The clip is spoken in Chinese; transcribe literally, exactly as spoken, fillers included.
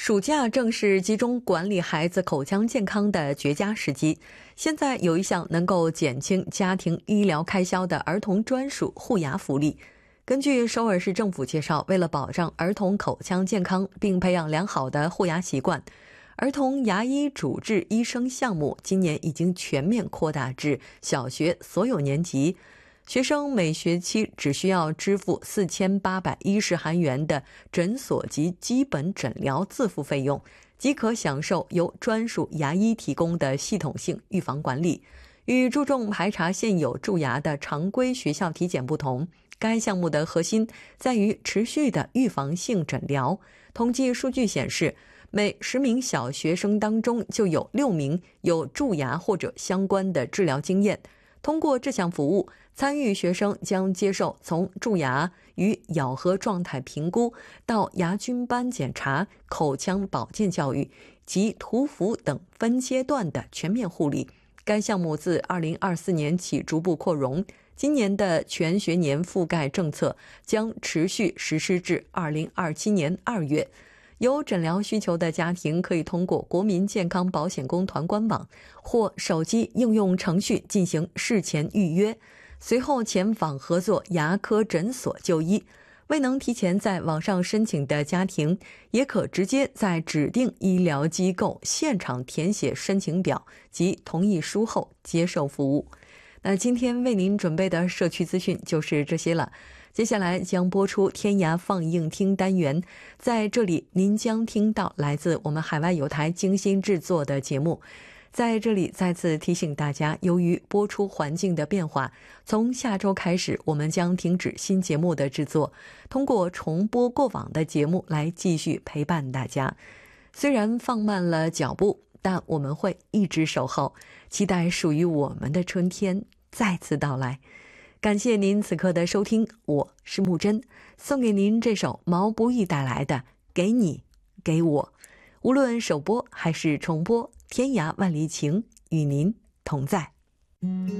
暑假正是集中管理孩子口腔健康的绝佳时机。现在有一项能够减轻家庭医疗开销的儿童专属护牙福利。根据首尔市政府介绍，为了保障儿童口腔健康并培养良好的护牙习惯，儿童牙医主治医生项目今年已经全面扩大至小学所有年级。学生每学期只需要支付四千八百一十韩元的诊所及基本诊疗自付费用，即可享受由专属牙医提供的系统性预防管理。与注重排查现有蛀牙的常规学校体检不同，该项目的核心在于持续的预防性诊疗。统计数据显示，每十名小学生当中就有六名有蛀牙或者相关的治疗经验。通过这项服务，参与学生将接受从蛀牙与咬合状态评估到牙菌斑检查、口腔保健教育及涂氟等分阶段的全面护理。该项目自二零二四年起逐步扩容，今年的全学年覆盖政策将持续实施至二零二七年二月。有诊疗需求的家庭可以通过国民健康保险公团官网或手机应用程序进行事前预约，随后前往合作牙科诊所就医。未能提前在网上申请的家庭，也可直接在指定医疗机构现场填写申请表及同意书后接受服务。那今天为您准备的社区资讯就是这些了。接下来将播出天涯放映厅单元，在这里您将听到来自我们海外有台精心制作的节目。在这里再次提醒大家，由于播出环境的变化，从下周开始我们将停止新节目的制作，通过重播过往的节目来继续陪伴大家。虽然放慢了脚步，但我们会一直守候，期待属于我们的春天再次到来。感谢您此刻的收听，我是木真，送给您这首毛不易带来的《给你给我》。无论首播还是重播，天涯万里情与您同在。